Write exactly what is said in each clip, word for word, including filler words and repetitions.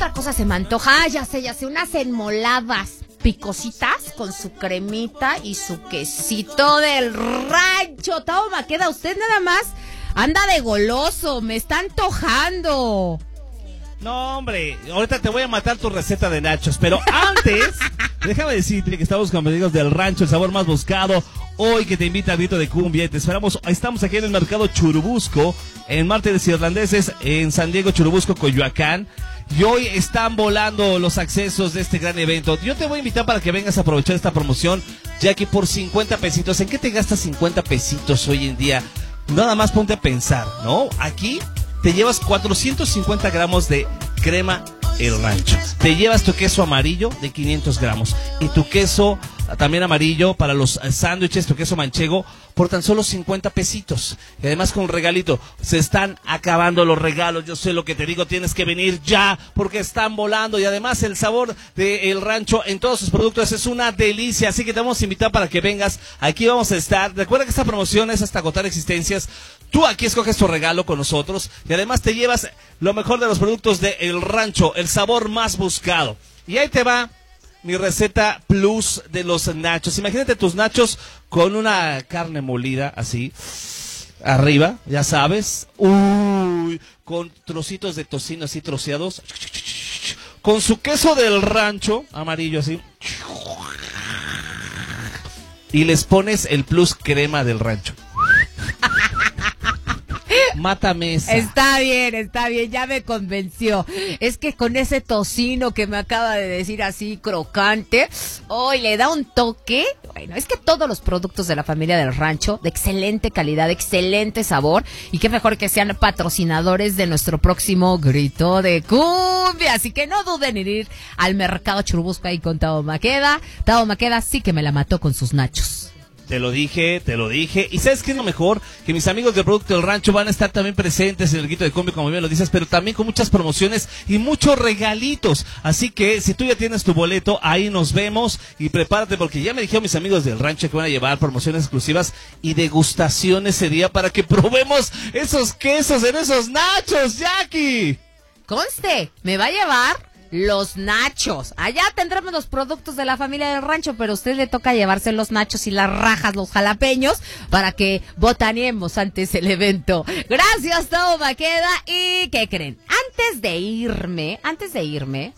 otra cosa se me antoja. Ah, ya sé, ya sé, unas enmoladas picositas con su cremita y su quesito del rancho. Tao Maqueda, usted nada más anda de goloso, me está antojando. No, hombre, ahorita te voy a matar tu receta de nachos, pero antes, déjame decirte que estamos con amigos del rancho, el sabor más buscado, hoy que te invita al grito de cumbia, y te esperamos, estamos aquí en el mercado Churubusco, en Martes Irlandeses, en San Diego, Churubusco, Coyoacán, y hoy están volando los accesos de este gran evento. Yo te voy a invitar para que vengas a aprovechar esta promoción, ya que por cincuenta pesitos, ¿en qué te gastas cincuenta pesitos hoy en día? Nada más ponte a pensar, ¿no? Aquí te llevas cuatrocientos cincuenta gramos de crema El Rancho. Te llevas tu queso amarillo de quinientos gramos. Y tu queso también amarillo para los sándwiches, tu queso manchego, por tan solo cincuenta pesitos. Y además con un regalito. Se están acabando los regalos. Yo sé lo que te digo, tienes que venir ya porque están volando. Y además el sabor de El Rancho en todos sus productos es una delicia. Así que te vamos a invitar para que vengas. Aquí vamos a estar. Recuerda que esta promoción es hasta agotar existencias. Tú aquí escoges tu regalo con nosotros y además te llevas lo mejor de los productos de El Rancho, el sabor más buscado. Y ahí te va mi receta plus de los nachos. Imagínate tus nachos con una carne molida así, arriba, ya sabes. Uy, con trocitos de tocino así troceados. Con su queso del rancho, amarillo así. Y les pones el plus crema del rancho. Mátame esa. Está bien, está bien, ya me convenció. Es que con ese tocino que me acaba de decir así crocante, hoy le da un toque. Bueno, es que todos los productos de la familia del rancho, de excelente calidad, de excelente sabor, y qué mejor que sean patrocinadores de nuestro próximo grito de cumbia. Así que no duden en ir al mercado Churubusco ahí con Tao Maqueda. Tao Maqueda sí que me la mató con sus nachos. Te lo dije, te lo dije. ¿Y sabes qué es lo mejor? Que mis amigos del Producto del Rancho van a estar también presentes en el grito de cumbia, como bien lo dices, pero también con muchas promociones y muchos regalitos. Así que si tú ya tienes tu boleto, ahí nos vemos y prepárate porque ya me dijeron mis amigos del Rancho que van a llevar promociones exclusivas y degustación ese día para que probemos esos quesos en esos nachos, Jackie. Conste, me va a llevar los nachos. Allá tendremos los productos de la familia del rancho, pero a usted le toca llevarse los nachos y las rajas, los jalapeños, para que botaneemos antes el evento. Gracias, Tao Maqueda. ¿Y qué creen? Antes de irme, antes de irme,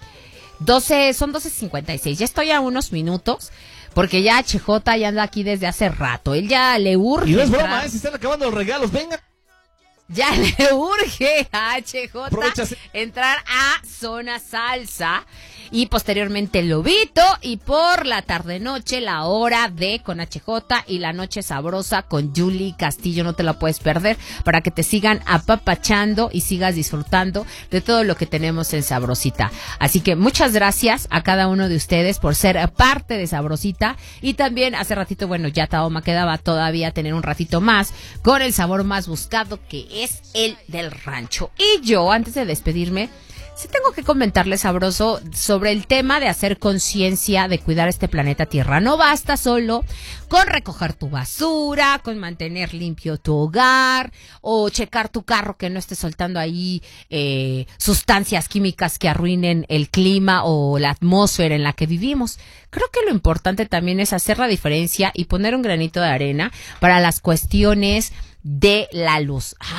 doce, son doce cincuenta y seis, ya estoy a unos minutos, porque ya H J ya anda aquí desde hace rato. Él ya le urge. Y no es entrar. broma, ¿eh? Se están acabando los regalos, venga. Ya le urge a H J Aprovechase. entrar a Zona Salsa y posteriormente el Lobito y por la tarde-noche la hora de con H J y la noche sabrosa con Julie Castillo. No te la puedes perder para que te sigan apapachando y sigas disfrutando de todo lo que tenemos en Sabrosita. Así que muchas gracias a cada uno de ustedes por ser parte de Sabrosita y también hace ratito, bueno, ya Tao Maqueda va todavía a tener un ratito más con el sabor más buscado que es el del rancho. Y yo, antes de despedirme, sí tengo que comentarles, sabroso, sobre el tema de hacer conciencia de cuidar este planeta Tierra. No basta solo con recoger tu basura, con mantener limpio tu hogar o checar tu carro que no esté soltando ahí eh, sustancias químicas que arruinen el clima o la atmósfera en la que vivimos. Creo que lo importante también es hacer la diferencia y poner un granito de arena para las cuestiones de la luz.